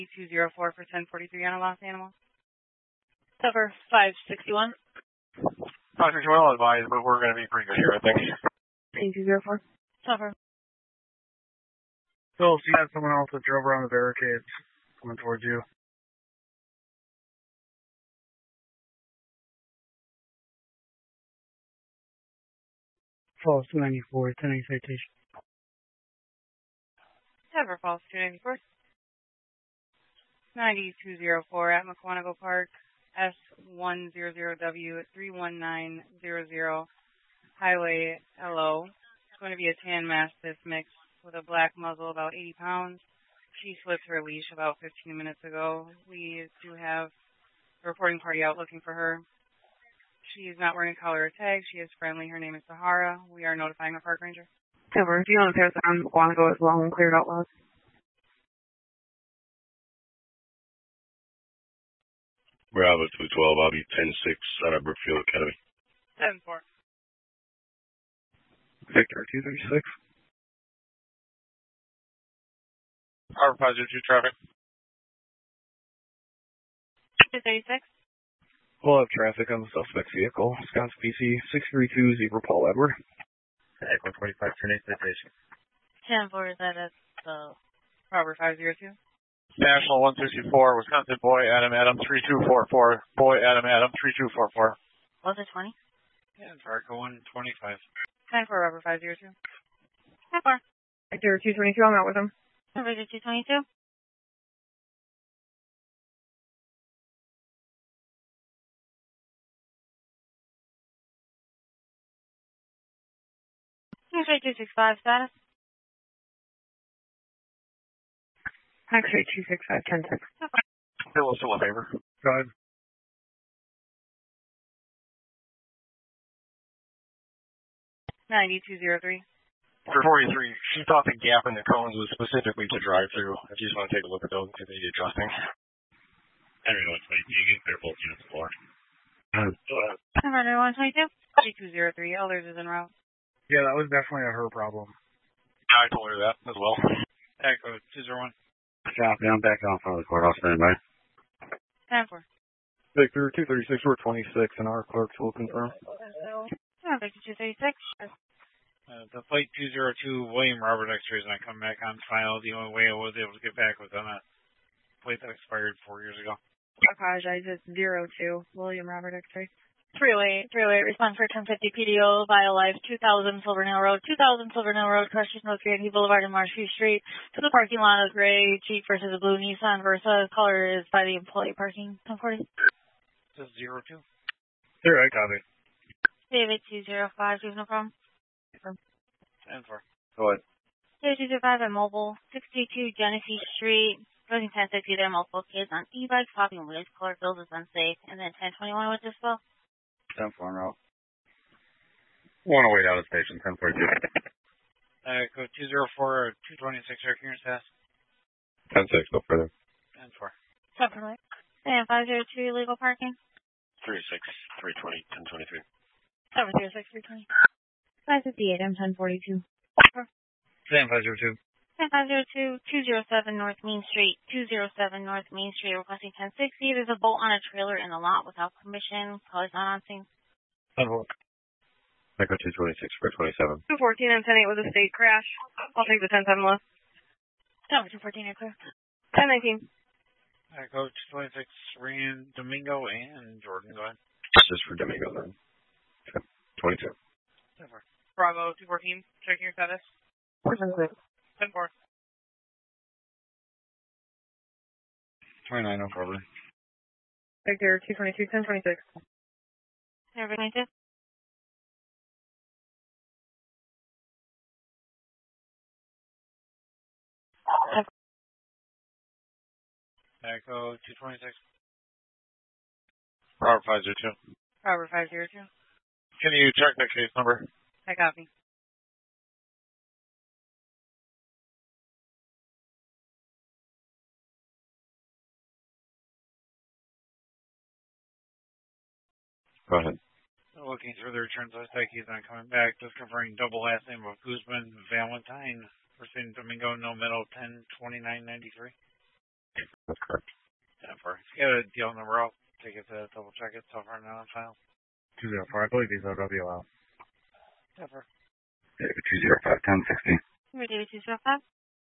204 for 1043 on a lost animal. Cover 561. 561, I'll advise, but we're going to be pretty good here, I think. 204. Cover. So, you had someone else that drove around the barricades coming towards you. Falls 294, 10 citation. Cover Falls 294. 9204 at McWanago Park, S100W at 31900 Highway LO. It's going to be a tan mastiff mix with a black muzzle, about 80 pounds. She slipped her leash about 15 minutes ago. We do have a reporting party out looking for her. She is not wearing a collar or tag. She is friendly. Her name is Sahara. We are notifying the park ranger. Cover. Do you want to pass on McWanago as well and cleared outlaws? Bravo 212, I'll be 10-6 out of Brookfield Academy. 10-4. Victor 236. Harbor 502 traffic. 236. We'll have traffic on the suspect's vehicle. Scott's PC 632 Zebra Paul Edward. Echo 25, turn 8 citation. 10-4, is that at the... Robert 502. National 164, Wisconsin, Boy Adam 3244. Boy Adam 3244. Was it 20? Yeah, Fargo 125. 10-4, Robert 502. 10-4. Victor 222, I'm out with him. Victor 222. X-ray 265, status. X-ray 265, 10-6. Still a favor. Go ahead. $92.03. For 43, she thought the gap in the cones was specifically to drive through. If you just want to take a look at those and see if they need adjusting. Henry 122, you can clear both units floor. Henry 122. 3203, Elders is en route. Yeah, that was definitely a her problem. Yeah, I told her that as well. Echo 201. Copy, I'm back on front of the courthouse, standby. 10-4. Victor 236, we're 26, and our clerks will confirm. Victor 236. The flight 202 William Robert X-rays, and I come back on file. The only way I was able to get back was on a plate that expired 4 years ago. I apologize. It's 02, William Robert X-ray. 308, respond for 1050 PDO, via life, 2000 Silvernail Road, 2000 Silvernail Road, crushes North Yankee Boulevard and Marshview Street, to the parking lot of gray Jeep versus a blue Nissan Versa. Color is by the employee parking. 1040. This is 02. Sure, I copy. David 205, do you have no problem? 10-4. Go ahead. David 205 at Mobile, 62 Genesee Street, closing 1060 there, multiple kids on e-bikes, popping wheels, color fills is unsafe, and then 1021 with this well. 10-4 en route. 108 out of station, 1042. Code 204, 226, air clearance test. 10-6, go further. 10-4. Separate. And 502 legal parking. 36, 320, 1023. 706, 320. 558, I'm 1042. Sam 502. 502, 207 North Main Street, 207 North Main Street, requesting 1060. There's a bolt on a trailer in the lot without permission. Call is not on scene. 10-4. Echo 226 for 27. 214, I'm 10-8 with a state crash. I'll take the 10-7 left. Number 214, you're clear. 10-19. Echo 226, Rand, Domingo, and Jordan. Go ahead. This is for Domingo then. 22. 10-4. Bravo 214, checking your status. 10-6. 10-4. 29, no problem. Victor 222, 1026. Number 92. Echo 226. Robert 502. Robert 502. Can you check that case number? I copy. Go ahead. Looking through the returns last night, he's not coming back. Just confirming double last name of Guzman Valentine. First name Domingo, no middle, 102993. That's correct. 10-4. If you got a deal number, I'll take it to double check it. So far, not on file. 204. I believe he's OWL. 10-4. David 205 1060. David 205.